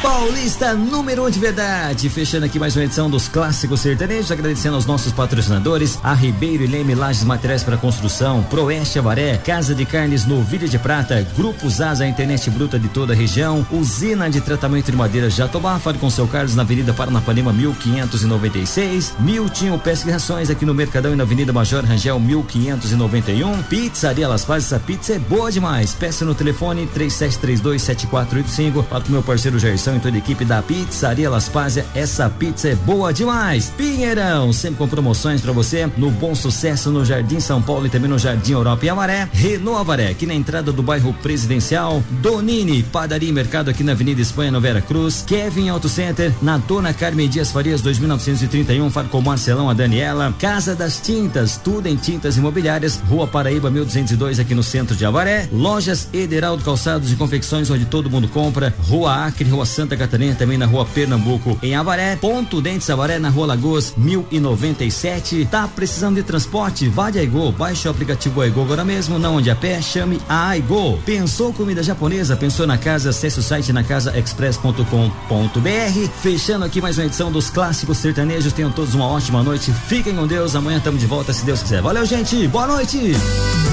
Paulista número 1 de verdade, fechando aqui mais uma edição dos Clássicos Sertanejos, agradecendo aos nossos patrocinadores, a Ribeiro e Leme Lajes Materiais para Construção, Proeste Avaré, Casa de Carnes Novilha de Prata, Grupo Zaza, a internet bruta de toda a região, Usina de Tratamento de Madeira Jatobá, fale com seu Carlos na Avenida Paranapanema 1596, Miltinho Pesca e Rações aqui no Mercadão e na Avenida Major Rangel 1591, Pizzaria Las Pazes, a pizza é boa demais, peça no telefone 37327485, fala com meu parceiro Gerson e toda a equipe da Pizzaria Las Pazes, essa pizza é boa demais. Pinheirão, sempre com promoções pra você, no Bom Sucesso, no Jardim São Paulo e também no Jardim Europa e Avaré, Renault Avaré, aqui na entrada do bairro Presidencial, Donini, Padaria e Mercado aqui na Avenida Espanha, no Vera Cruz, Kevin Auto Center, na Dona Carmen Dias Farias 2931, fala com o Marcelão, a Daniela, Casa das Tintas, tudo em tintas imobiliárias, Rua Paraíba 1202 aqui no centro de Avaré, Lojas Ederaldo Calçados e Confecções, onde todo mundo compra, Rua Acre, Rua Santa Catarina, também na Rua Pernambuco, em Avaré, Ponto Dentes Avaré, na Rua Lagoas 1097. Tá precisando de transporte? Vá de Aigo, baixe o aplicativo Aigo agora mesmo, não ande a pé, chame a Aigo. Pensou comida japonesa? Pensou na casa? Acesse o site nacasaexpress.com.br. Fechando aqui mais uma edição dos Clássicos Sertanejos, tenham todos uma ótima noite, fiquem com Deus, amanhã estamos de volta se Deus quiser. Valeu, gente, boa noite.